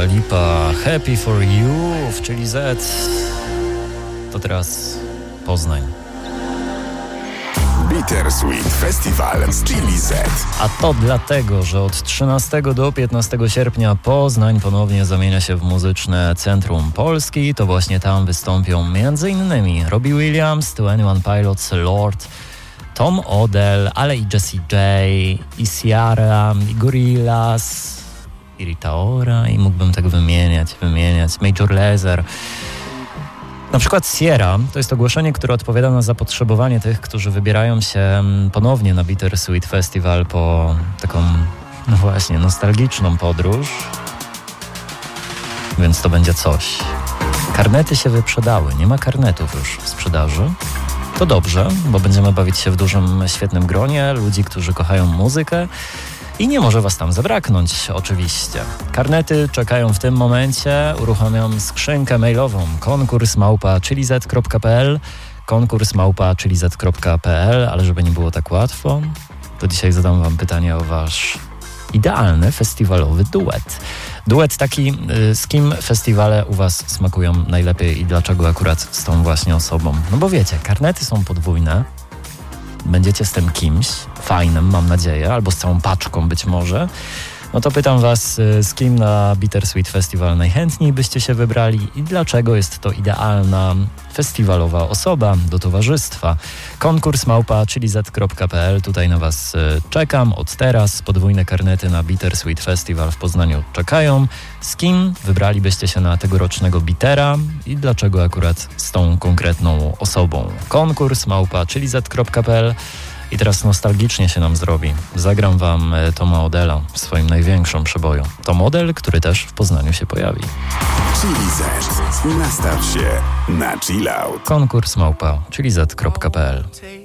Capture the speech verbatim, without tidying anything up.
Lipa, Happy for You w Chili Z. To teraz Poznań. Bittersweet Festival z Chili Z. A to dlatego, że od trzynastego do piętnastego sierpnia Poznań ponownie zamienia się w muzyczne centrum Polski. To właśnie tam wystąpią m.in. Robbie Williams, Twenty One Pilots, Lord, Tom Odell, ale i Jessie J, i Ciara, i Gorillaz, i Rita Ora, i mógłbym tak wymieniać, wymieniać, Major Lazer. Na przykład Sierra to jest ogłoszenie, które odpowiada na zapotrzebowanie tych, którzy wybierają się ponownie na Bittersweet Festival po taką, no właśnie, nostalgiczną podróż. Więc to będzie coś. Karnety się wyprzedały, nie ma karnetów już w sprzedaży. To dobrze, bo będziemy bawić się w dużym, świetnym gronie ludzi, którzy kochają muzykę. I nie może was tam zabraknąć, oczywiście. Karnety czekają w tym momencie. Uruchamiam skrzynkę mailową konkurs małpa chilizet kropka p l konkurs małpa chilizet kropka p l, ale żeby nie było tak łatwo, to dzisiaj zadam wam pytanie o wasz idealny festiwalowy duet. Duet taki, z kim festiwale u was smakują najlepiej i dlaczego akurat z tą właśnie osobą. No bo wiecie, karnety są podwójne. Będziecie z tym kimś fajnym, mam nadzieję, albo z całą paczką być może, no to pytam was, z kim na Bittersweet Festival najchętniej byście się wybrali i dlaczego jest to idealna festiwalowa osoba do towarzystwa. Konkurs małpa chilizet kropka p l, tutaj na was czekam od teraz. Podwójne karnety na Bittersweet Festival w Poznaniu czekają. Z kim wybralibyście się na tegorocznego Bittera i dlaczego akurat z tą konkretną osobą? Konkurs małpa chilizet kropka p l. I teraz nostalgicznie się nam zrobi. Zagram wam Toma Odella w swoim największym przeboju. To model, który też w Poznaniu się pojawi. Chili Z. Nastaw się na chill out. Konkurs małpa chilizet kropka p l.